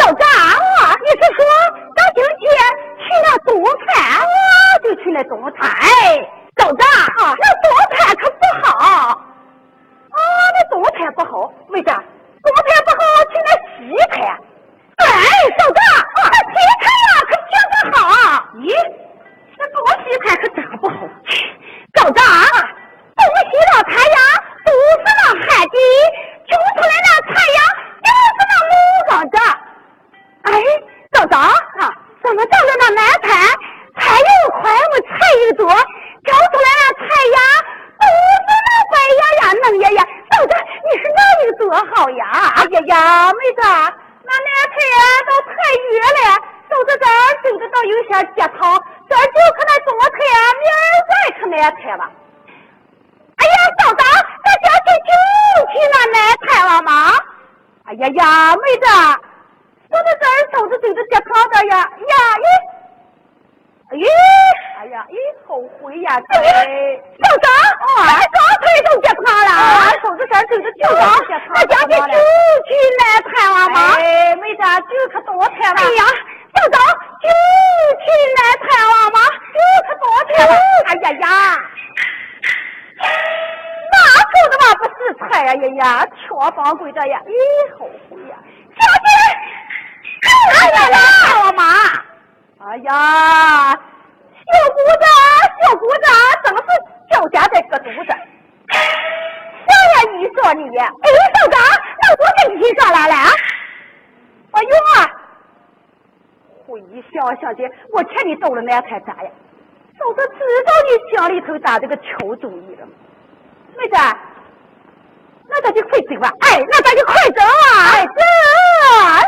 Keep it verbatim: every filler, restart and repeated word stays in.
长啊，你是说咱今天去那东菜，我就去那东菜。首长啊，那东菜可不好啊，那东菜不好，为啥？东菜不好，去那西菜。哎，首长啊，那西菜呀可绝对好。咦，那东西菜可咋不好？首长啊，东西那太阳都是那海底，冲出来那太阳就是那木岗子。哎，首长啊，咱们到了那南台，菜又快，我菜又多，照出来那太阳都是那白呀呀、嫩呀呀。首长，你说那有多好呀？哎呀呀，妹子，那南台呀都太远了，走到这儿走得到有些街头，这儿就可那东台，明儿再可南台吧。哎呀，首长，咱家去就去那南台了吗？哎呀呀，妹子，走到这儿走着走着街头这呀呀咦，咦，哎呀咦，后悔呀！哎，首长，哦，刚才走街头了，啊，走着这儿走着就到街头，咱家去就去南台了吗？哎，妹子，就可多台了。哎呀，首长，就去南台了吗？就可多台了。哎呀呀！那走的嘛不是菜呀呀呀，全帮归这呀，咦，后悔呀！小姐，哎呀呀，我妈，哎呀，小姑子，小姑子，怎么是脚夹在个肚子？啥呀？你说你，哎，首长，那我跟你上来了。哎呦啊！回小小姐，我劝你走了那才咋呀？早都知道你乡里头打这个臭主意了，妹子，那咱就快走啊！哎，那咱就快走啊！哎，走。